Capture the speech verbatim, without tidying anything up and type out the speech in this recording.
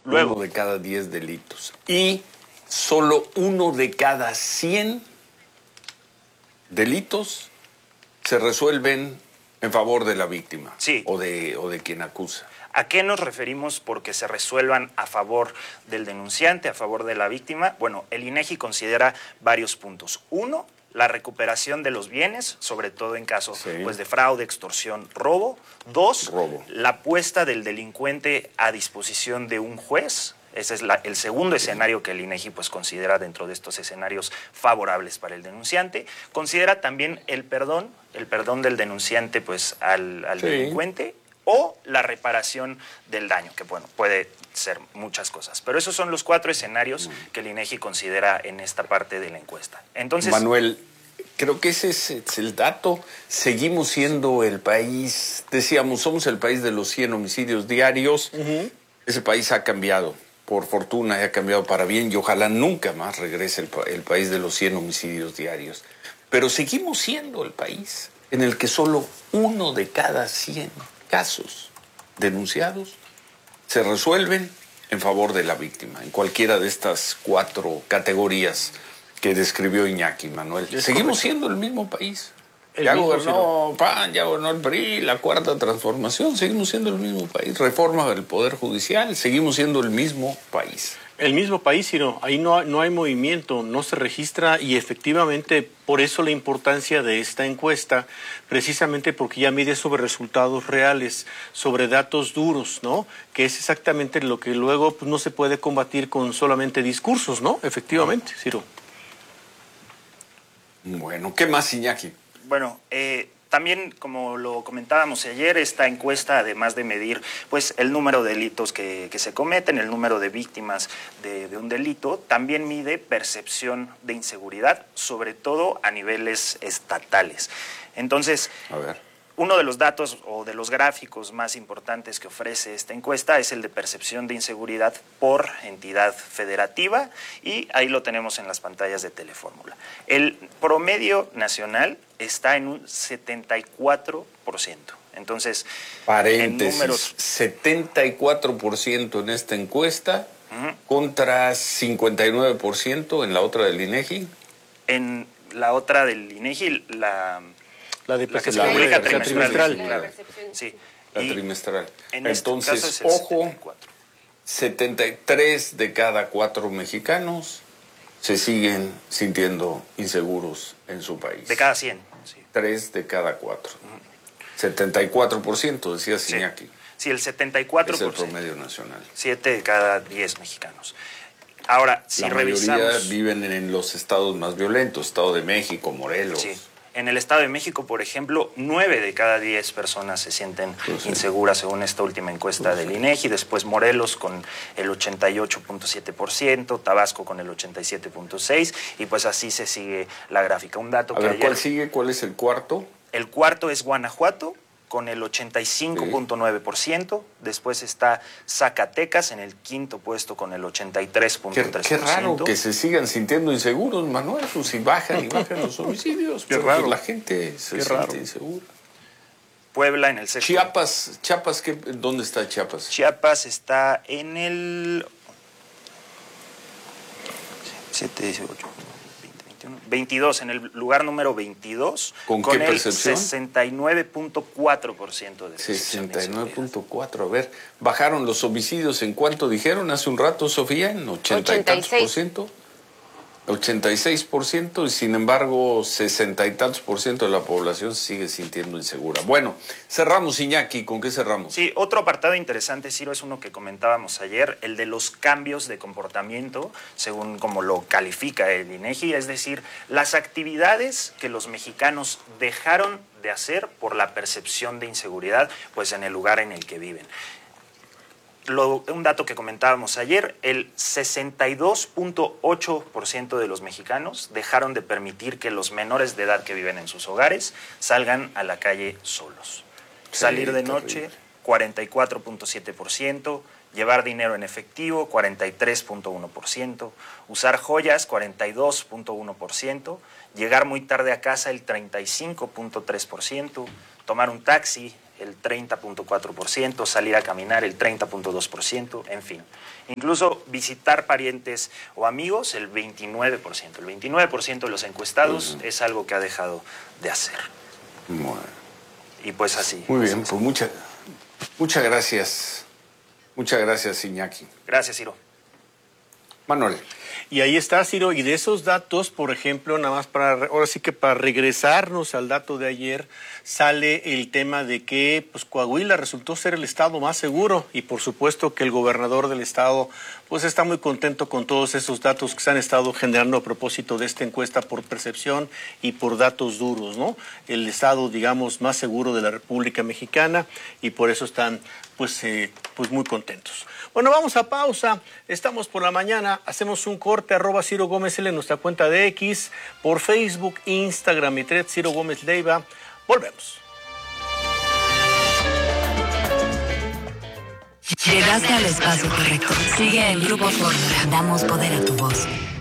Luego, uno de cada diez delitos. Y solo uno de cada cien delitos se resuelven en favor de la víctima, sí, o de, o de quien acusa. ¿A qué nos referimos porque se resuelvan a favor del denunciante, a favor de la víctima? Bueno, el INEGI considera varios puntos. Uno, la recuperación de los bienes, sobre todo en caso sí. pues, de fraude, extorsión, robo. Dos, robo. La puesta del delincuente a disposición de un juez. Ese es la, el segundo escenario que el INEGI pues, considera dentro de estos escenarios favorables para el denunciante. Considera también el perdón, el perdón del denunciante pues, al, al sí. delincuente, o la reparación del daño, que bueno, puede ser muchas cosas. Pero esos son los cuatro escenarios que el INEGI considera en esta parte de la encuesta. Entonces, Manuel, creo que ese es, es el dato. Seguimos siendo el país, decíamos, somos el país de los cien homicidios diarios. Uh-huh. Ese país ha cambiado, por fortuna, ha cambiado para bien, y ojalá nunca más regrese el, el país de los cien homicidios diarios. Pero seguimos siendo el país en el que solo uno de cada cien casos denunciados se resuelven en favor de la víctima, en cualquiera de estas cuatro categorías que describió Iñaki, Manuel. Seguimos siendo el mismo país. Ya gobernó P A N, ya gobernó el P R I, la cuarta transformación, seguimos siendo el mismo país. Reforma del Poder Judicial, seguimos siendo el mismo país. El mismo país, sino ahí no, no hay movimiento, no se registra, y efectivamente por eso la importancia de esta encuesta, precisamente porque ya mide sobre resultados reales, sobre datos duros, ¿no? Que es exactamente lo que luego pues, no se puede combatir con solamente discursos, ¿no? Efectivamente, Ciro. Bueno, ¿qué más, Iñaki? Bueno, eh... También, como lo comentábamos ayer, esta encuesta, además de medir pues, el número de delitos que, que se cometen, el número de víctimas de, de un delito, también mide percepción de inseguridad, sobre todo a niveles estatales. Entonces, a ver. Uno de los datos o de los gráficos más importantes que ofrece esta encuesta es el de percepción de inseguridad por entidad federativa, y ahí lo tenemos en las pantallas de Telefórmula. El promedio nacional está en un setenta y cuatro por ciento. Entonces, paréntesis, en números... setenta y cuatro por ciento en esta encuesta uh-huh. contra cincuenta y nueve por ciento en la otra del INEGI. En la otra del INEGI, la... La de la que se publica trimestral. trimestral. Sí. La y trimestral. En Entonces, este caso es ojo, setenta y cuatro. setenta y tres de cada cuatro mexicanos se siguen sintiendo inseguros en su país. De cada cien. Sí. Tres de cada cuatro. Uh-huh. setenta y cuatro por ciento, decía Iñaki. Sí. sí, el setenta y cuatro por ciento. Es el promedio nacional. siete de cada diez mexicanos. Ahora, si la revisamos... La mayoría viven en los estados más violentos, Estado de México, Morelos... Sí. En el Estado de México, por ejemplo, nueve de cada diez personas se sienten pues sí. inseguras según esta última encuesta pues del sí. INEGI. Después Morelos con el ochenta y ocho punto siete por ciento, Tabasco con el ochenta y siete punto seis por ciento, y pues así se sigue la gráfica. Un dato A que ver, ayer... ¿cuál sigue? ¿Cuál es el cuarto? El cuarto es Guanajuato, con el ochenta y cinco punto nueve por ciento. Sí. Después está Zacatecas en el quinto puesto con el ochenta y tres punto tres por ciento. Qué, qué raro que se sigan sintiendo inseguros, Manuel. Pues si bajan y bajan los homicidios, qué raro. Pues la gente se qué siente raro. insegura. Puebla en el sexto. Chiapas, Chiapas, ¿qué, ¿dónde está Chiapas? Chiapas está en el siete, dieciocho, veinte, veintiuno, veintidós, en el lugar número veintidós. ¿Con, con qué el percepción? sesenta y nueve punto cuatro por ciento de sesenta y nueve punto cuatro. A ver, bajaron los homicidios en cuánto dijeron hace un rato, Sofía, en ochenta y tantos por ciento. ochenta y seis por ciento, y sin embargo sesenta y tantos por ciento de la población se sigue sintiendo insegura. Bueno, cerramos, Iñaki, ¿con qué cerramos? Sí, otro apartado interesante, Ciro, es uno que comentábamos ayer, el de los cambios de comportamiento, según como lo califica el INEGI, es decir, las actividades que los mexicanos dejaron de hacer por la percepción de inseguridad, pues en el lugar en el que viven. Lo, un dato que comentábamos ayer, el sesenta y dos punto ocho por ciento de los mexicanos dejaron de permitir que los menores de edad que viven en sus hogares salgan a la calle solos. Sí, salir de noche, cuarenta y cuatro punto siete por ciento, llevar dinero en efectivo, cuarenta y tres punto uno por ciento, usar joyas, cuarenta y dos punto uno por ciento, llegar muy tarde a casa, el treinta y cinco punto tres por ciento, tomar un taxi, el treinta punto cuatro por ciento, salir a caminar el treinta punto dos por ciento, en fin. Incluso visitar parientes o amigos el veintinueve por ciento. El veintinueve por ciento de los encuestados uh-huh. es algo que ha dejado de hacer. Bueno. Y pues así. Muy bien, pues muchas muchas gracias. Muchas gracias, Iñaki. Gracias, Ciro. Manuel. Y ahí está, Ciro, y de esos datos, por ejemplo, nada más para, ahora sí que para regresarnos al dato de ayer, sale el tema de que pues, Coahuila resultó ser el estado más seguro y por supuesto que el gobernador del estado pues está muy contento con todos esos datos que se han estado generando a propósito de esta encuesta por percepción y por datos duros, ¿no? El estado, digamos, más seguro de la República Mexicana y por eso están pues, eh, pues muy contentos. Bueno, vamos a pausa. Estamos por la mañana. Hacemos un corte. Arroba Ciro Gómez L en nuestra cuenta de X. Por Facebook, Instagram y Thread, Ciro Gómez Leiva. Volvemos. Llegaste al espacio correcto. Sigue el Grupo Fórmula. Damos poder a tu voz.